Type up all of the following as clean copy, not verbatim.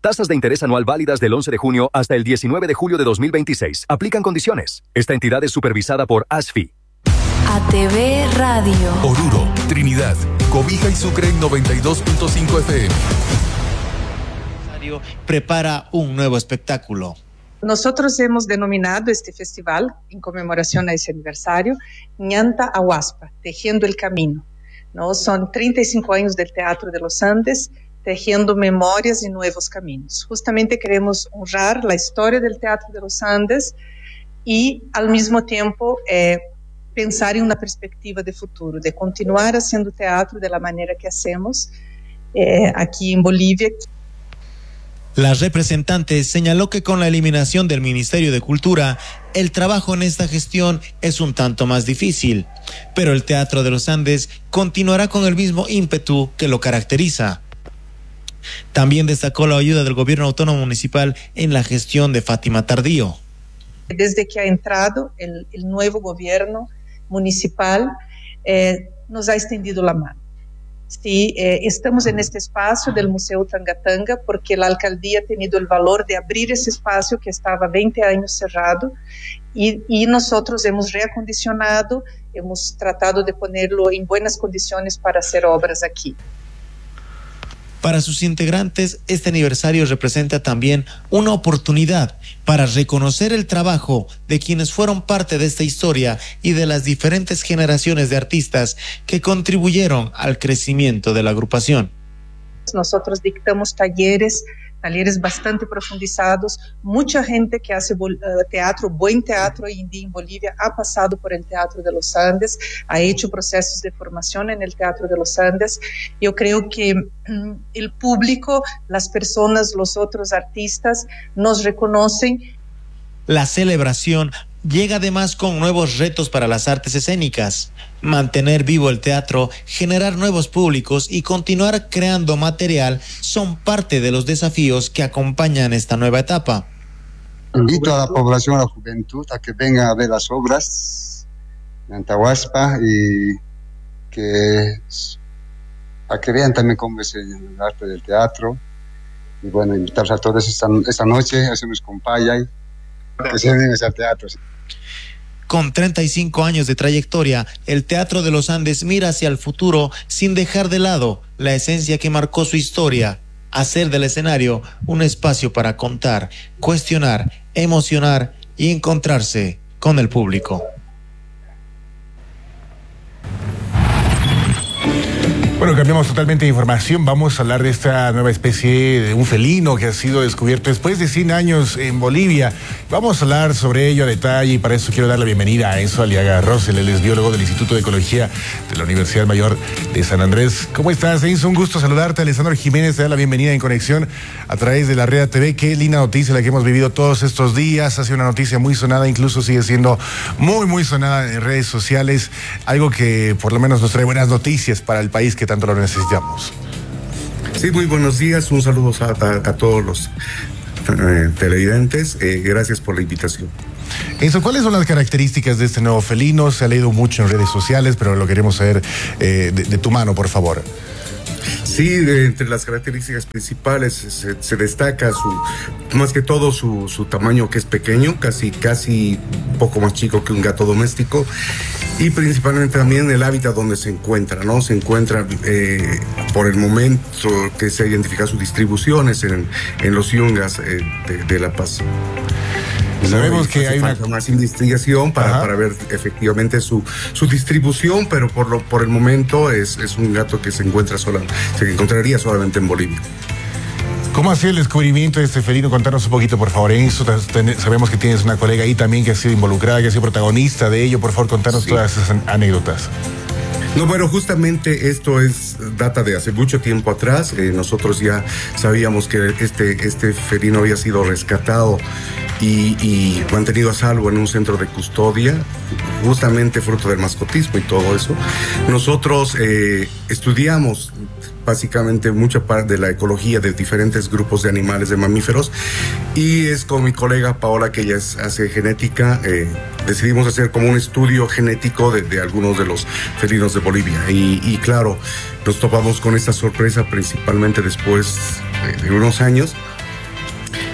Tasas de interés anual válidas del 11 de junio hasta el 19 de julio de 2026. Aplican condiciones. Esta entidad es supervisada por ASFI. ATV Radio. Oruro, Trinidad, Cobija y Sucre en 92.5 FM. Prepara un nuevo espectáculo. Nosotros hemos denominado este festival, en conmemoración a ese aniversario, Ñanta Ahuaspa, Tejiendo el Camino, ¿no? Son 35 años del Teatro de los Andes, tejiendo memorias y nuevos caminos. Justamente queremos honrar la historia del Teatro de los Andes y, al mismo tiempo, pensar en una perspectiva de futuro, de continuar haciendo teatro de la manera que hacemos aquí en Bolivia. La representante señaló que con la eliminación del Ministerio de Cultura, el trabajo en esta gestión es un tanto más difícil, pero el Teatro de los Andes continuará con el mismo ímpetu que lo caracteriza. También destacó la ayuda del gobierno autónomo municipal en la gestión de Fátima Tardío. Desde que ha entrado el nuevo gobierno municipal, nos ha extendido la mano. Sí, estamos en este espacio del Museo Tangatanga porque la alcaldía ha tenido el valor de abrir ese espacio que estaba 20 años cerrado y nosotros hemos reacondicionado, hemos tratado de ponerlo en buenas condiciones para hacer obras aquí. Para sus integrantes, este aniversario representa también una oportunidad para reconocer el trabajo de quienes fueron parte de esta historia y de las diferentes generaciones de artistas que contribuyeron al crecimiento de la agrupación. Nosotros dictamos talleres bastante profundizados. Mucha gente que hace teatro, buen teatro hoy en día en Bolivia, ha pasado por el Teatro de los Andes, ha hecho procesos de formación en el Teatro de los Andes. Yo creo que el público, las personas, los otros artistas nos reconocen. La celebración llega además con nuevos retos para las artes escénicas. Mantener vivo el teatro, generar nuevos públicos y continuar creando material son parte de los desafíos que acompañan esta nueva etapa. Invito a la población, a la juventud, a que vengan a ver las obras de Antahuaspa y a que vean también cómo es el arte del teatro. Y bueno, invitarlos a todos esta noche, hacemos compaya que se vengan al teatro. Con 35 años de trayectoria, el Teatro de los Andes mira hacia el futuro sin dejar de lado la esencia que marcó su historia, hacer del escenario un espacio para contar, cuestionar, emocionar y encontrarse con el público. Bueno, cambiamos totalmente de información. Vamos a hablar de esta nueva especie de un felino que ha sido descubierto después de 100 años en Bolivia. Vamos a hablar sobre ello a detalle y para eso quiero dar la bienvenida a Enzo Aliaga Rosel. Él es biólogo del Instituto de Ecología de la Universidad Mayor de San Andrés. ¿Cómo estás, Enzo? Un gusto saludarte. Alessandro Jiménez te da la bienvenida en Conexión a través de la Red ATV. Qué linda noticia la que hemos vivido todos estos días. Ha sido una noticia muy sonada, incluso sigue siendo muy, muy sonada en redes sociales. Algo que por lo menos nos trae buenas noticias para el país que tanto lo necesitamos. Sí, muy buenos días, un saludo a todos los televidentes, gracias por la invitación. Eso, ¿cuáles son las características de este nuevo felino? Se ha leído mucho en redes sociales, pero lo queremos saber de tu mano, por favor. Sí, entre las características principales se destaca más que todo su tamaño, que es pequeño, casi un poco más chico que un gato doméstico, y principalmente también el hábitat donde se encuentra, ¿no? Se encuentra por el momento que se ha identificado sus distribuciones en los yungas de La Paz. Sabemos que hay una más investigación para ver efectivamente su distribución, pero por el momento es un gato que se encontraría solamente en Bolivia. ¿Cómo ha sido el descubrimiento de este felino? Contanos un poquito, por favor. Enzo, sabemos que tienes una colega ahí también que ha sido involucrada, que ha sido protagonista de ello. Por favor, contanos todas esas anécdotas. No, bueno, justamente esto data de hace mucho tiempo atrás. Nosotros ya sabíamos que este felino había sido rescatado y mantenido a salvo en un centro de custodia, justamente fruto del mascotismo y todo eso. Nosotros estudiamos básicamente mucha parte de la ecología de diferentes grupos de animales, de mamíferos, y es con mi colega Paola, que ella hace genética, decidimos hacer como un estudio genético de algunos de los felinos de Bolivia, y claro, nos topamos con esta sorpresa principalmente después de unos años,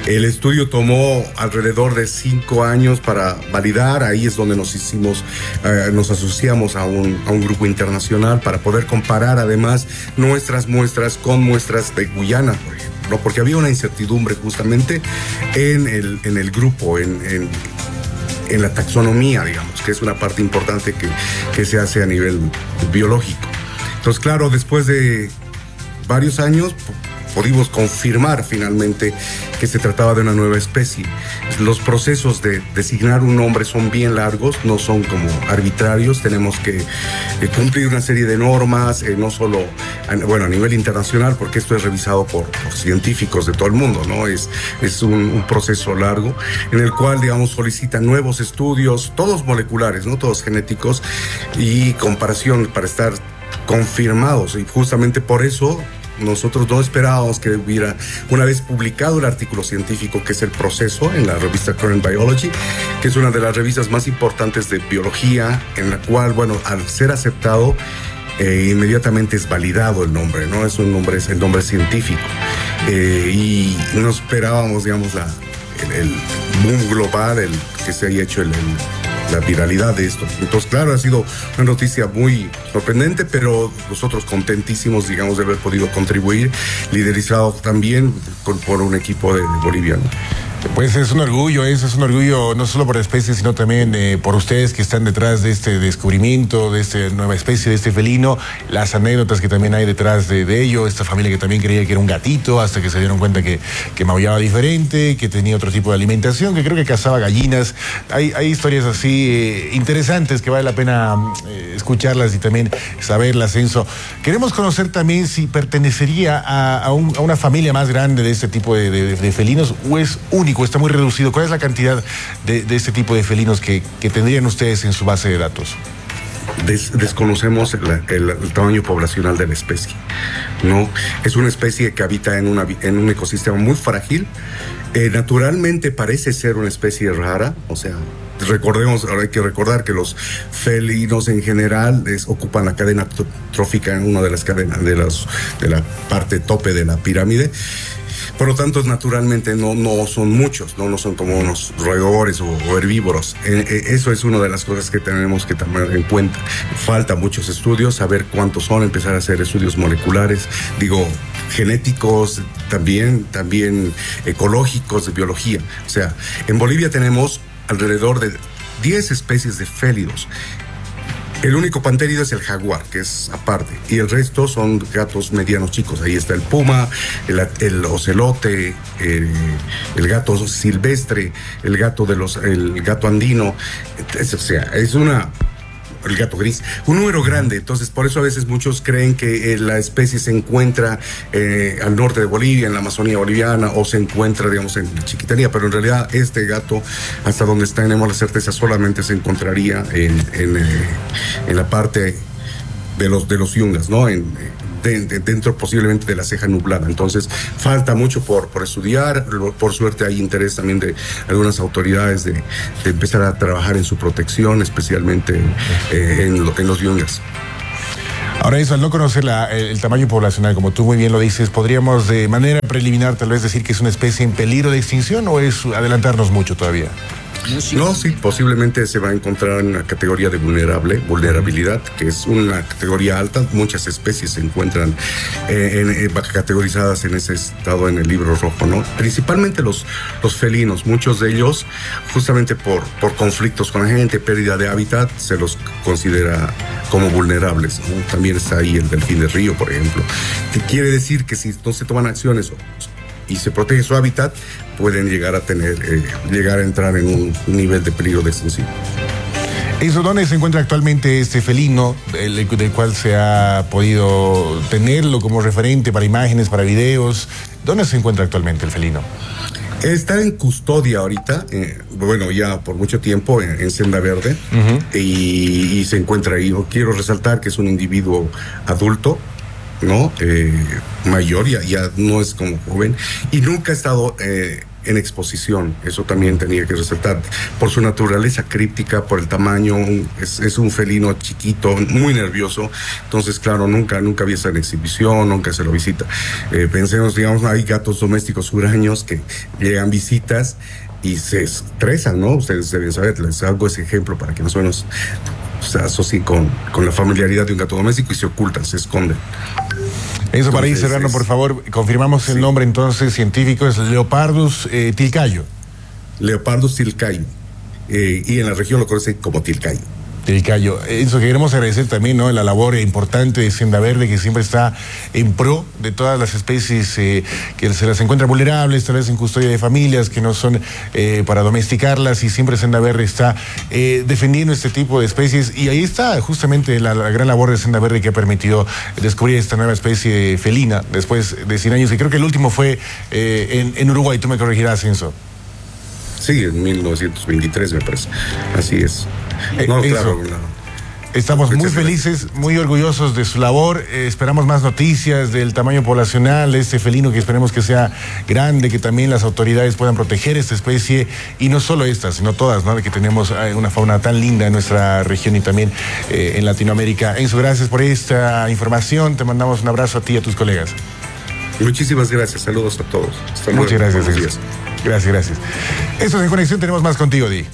El estudio tomó alrededor de 5 años para validar. Ahí es donde nos asociamos a un grupo internacional para poder comparar además nuestras muestras con muestras de Guyana, por ejemplo, porque había una incertidumbre justamente en el grupo, en la taxonomía, digamos, que es una parte importante que se hace a nivel biológico. Entonces, claro, después de varios años pudimos confirmar finalmente que se trataba de una nueva especie. Los procesos de designar un nombre son bien largos, no son como arbitrarios, tenemos que cumplir una serie de normas, no solo a nivel internacional, porque esto es revisado por científicos de todo el mundo, ¿no? Es un proceso largo en el cual, digamos, solicitan nuevos estudios, todos moleculares, ¿no? Todos genéticos, y comparación para estar confirmados, y justamente por eso nosotros no esperábamos que hubiera, una vez publicado el artículo científico, que es el proceso en la revista Current Biology, que es una de las revistas más importantes de biología, en la cual, al ser aceptado, inmediatamente es validado el nombre, ¿no? Es el nombre científico. Y no esperábamos, digamos, el boom global, el que se haya hecho la viralidad de esto. Entonces, claro, ha sido una noticia muy sorprendente, pero nosotros contentísimos, digamos, de haber podido contribuir, liderizado también por un equipo de boliviano. Pues es un orgullo no solo por la especie, sino también por ustedes que están detrás de este descubrimiento, de esta nueva especie, de este felino, las anécdotas que también hay detrás de ello, esta familia que también creía que era un gatito, hasta que se dieron cuenta que maullaba diferente, que tenía otro tipo de alimentación, que creo que cazaba gallinas. Hay historias así interesantes que vale la pena escucharlas y también saberlas, Enzo. Queremos conocer también si pertenecería a una familia más grande de este tipo de felinos, o es único, está muy reducido. ¿Cuál es la cantidad de este tipo de felinos que tendrían ustedes en su base de datos? Desconocemos el tamaño poblacional de la especie, ¿no? Es una especie que habita en un ecosistema muy frágil. Naturalmente parece ser una especie rara, o sea, hay que recordar que los felinos en general ocupan la cadena trófica en una de las cadenas de la parte tope de la pirámide. Por lo tanto, naturalmente no son muchos, no son como unos roedores o herbívoros. Eso es una de las cosas que tenemos que tomar en cuenta. Faltan muchos estudios, saber cuántos son, empezar a hacer estudios moleculares, genéticos, también ecológicos, de biología. O sea, en Bolivia tenemos alrededor de 10 especies de félidos. El único pantérido es el jaguar, que es aparte, y el resto son gatos medianos chicos. Ahí está el puma, el ocelote, el gato silvestre, el gato andino. El gato gris, un número grande. Entonces, por eso a veces muchos creen que la especie se encuentra al norte de Bolivia, en la Amazonía boliviana, o se encuentra, digamos, en Chiquitanía, pero en realidad este gato, hasta donde tenemos la certeza, solamente se encontraría en la parte de los yungas, ¿no? Dentro posiblemente de la ceja nublada. Entonces falta mucho por estudiar. Por suerte hay interés también de algunas autoridades de empezar a trabajar en su protección, especialmente en los yungas. Ahora, eso, al no conocer el tamaño poblacional, como tú muy bien lo dices, ¿podríamos de manera preliminar tal vez decir que es una especie en peligro de extinción, o es adelantarnos mucho todavía? No, sí, posiblemente se va a encontrar en una categoría de vulnerabilidad, que es una categoría alta. Muchas especies se encuentran categorizadas en ese estado en el libro rojo, ¿no? Principalmente los felinos, muchos de ellos, justamente por conflictos con la gente, pérdida de hábitat, se los considera como vulnerables, ¿no? También está ahí el delfín de río, por ejemplo. Que quiere decir que si no se toman acciones y se protege su hábitat, pueden llegar a entrar en un nivel de peligro de extinción. Eso, ¿dónde se encuentra actualmente este felino, del cual se ha podido tenerlo como referente para imágenes, para videos? ¿Dónde se encuentra actualmente el felino? Está en custodia ahorita, ya por mucho tiempo en Senda Verde, y se encuentra ahí. Quiero resaltar que es un individuo adulto, ¿no? Mayor, ya no es como joven, y nunca ha estado en exposición. Eso también tenía que resaltar. Por su naturaleza críptica, por el tamaño, es un felino chiquito, muy nervioso. Entonces, claro, nunca había estado en exhibición, nunca se lo visita. Pensemos, digamos, hay gatos domésticos huraños que llegan visitas y se estresan, ¿no? Ustedes deben saber, les hago ese ejemplo para que más o menos se asocien con la familiaridad de un gato doméstico y se ocultan, se esconden. Eso, para ir cerrando, por favor, confirmamos el nombre entonces científico, es Leopardus tilcayo. Leopardus tilcayo. Y en la región lo conocen como tilcayo. Tilcayo. Eso queremos agradecer también, ¿no? La labor importante de Senda Verde, que siempre está en pro de todas las especies que se las encuentra vulnerables, tal vez en custodia de familias, que no son para domesticarlas, y siempre Senda Verde está defendiendo este tipo de especies. Y ahí está justamente la gran labor de Senda Verde, que ha permitido descubrir esta nueva especie felina después de 100 años. Y creo que el último fue en Uruguay, tú me corregirás, Enzo. Sí, en 1923 me parece. Así es. No, claro. Estamos muy felices, muy orgullosos de su labor. Esperamos más noticias del tamaño poblacional de este felino, que esperemos que sea grande, que también las autoridades puedan proteger esta especie, y no solo esta, sino todas, ¿no? De que tenemos una fauna tan linda en nuestra región y también en Latinoamérica. Enzo, gracias por esta información. Te mandamos un abrazo a ti y a tus colegas. Muchísimas gracias. Saludos a todos. Hasta luego. Muchas gracias. Gracias. Esto es En Conexión. Tenemos más contigo, Di.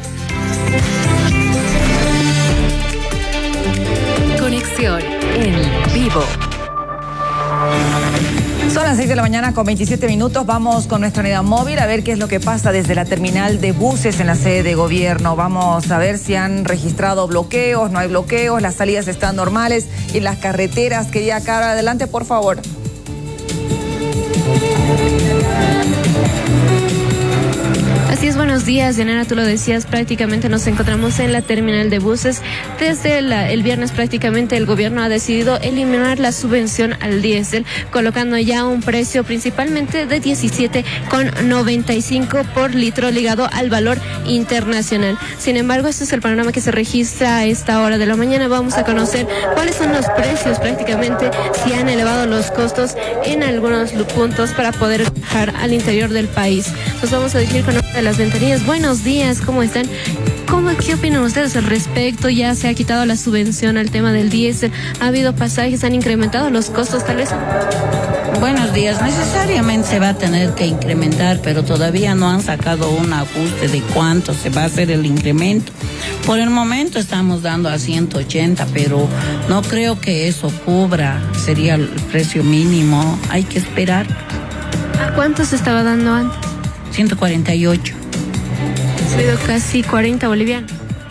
Conexión en vivo. Son las 6 de la mañana con 27 minutos. Vamos con nuestra unidad móvil a ver qué es lo que pasa desde la terminal de buses en la sede de gobierno. Vamos a ver si han registrado bloqueos, no hay bloqueos, las salidas están normales y las carreteras. Quería acá adelante, por favor. Así es, buenos días, Yanara, tú lo decías, prácticamente nos encontramos en la terminal de buses. Desde el viernes prácticamente el gobierno ha decidido eliminar la subvención al diésel, colocando ya un precio principalmente de 17,95 por litro ligado al valor internacional. Sin embargo, este es el panorama que se registra a esta hora de la mañana. Vamos a conocer cuáles son los precios prácticamente, si han elevado los costos en algunos puntos para poder viajar al interior del país. Nos vamos a dirigir con una de las ventanillas. Buenos días, ¿cómo están? ¿Qué opinan ustedes al respecto? Ya se ha quitado la subvención al tema del diésel, ha habido pasajes, han incrementado los costos, tal vez. Buenos días, necesariamente se va a tener que incrementar, pero todavía no han sacado un ajuste de cuánto se va a hacer el incremento. Por el momento estamos dando a 180, pero no creo que eso cubra, sería el precio mínimo, hay que esperar. ¿A cuánto se estaba dando antes? 148. Ha subido casi 40 bolivianos.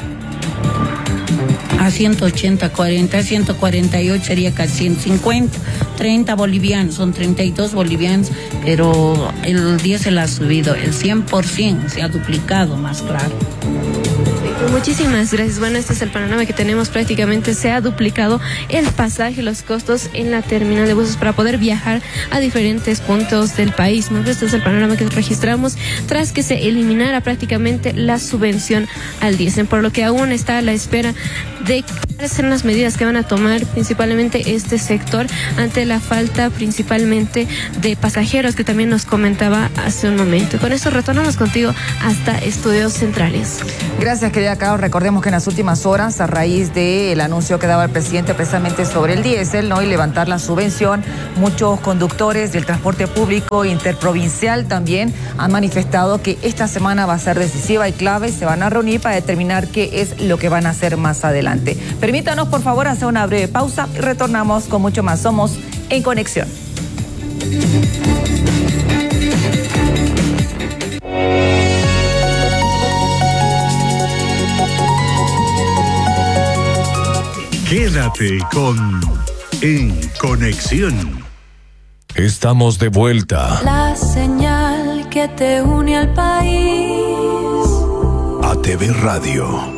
A 180, 40, 148 sería casi 150. 30 bolivianos, son 32 bolivianos, pero el diésel ha subido, el 100% se ha duplicado, más claro. Muchísimas gracias. Bueno, este es el panorama que tenemos. Prácticamente se ha duplicado el pasaje, los costos en la terminal de buses para poder viajar a diferentes puntos del país, ¿no? Este es el panorama que registramos tras que se eliminara prácticamente la subvención al diésel, por lo que aún está a la espera de cuáles serán las medidas que van a tomar principalmente este sector ante la falta principalmente de pasajeros que también nos comentaba hace un momento. Con esto retornamos contigo hasta Estudios Centrales. Gracias, querida Carlos. Recordemos que en las últimas horas, a raíz del anuncio que daba el presidente precisamente sobre el diésel, ¿no?, y levantar la subvención, muchos conductores del transporte público interprovincial también han manifestado que esta semana va a ser decisiva y clave. Se van a reunir para determinar qué es lo que van a hacer más adelante. Permítanos, por favor, hacer una breve pausa y retornamos con mucho más. Somos En Conexión. Quédate con En Conexión. Estamos de vuelta. La señal que te une al país. ATV Radio.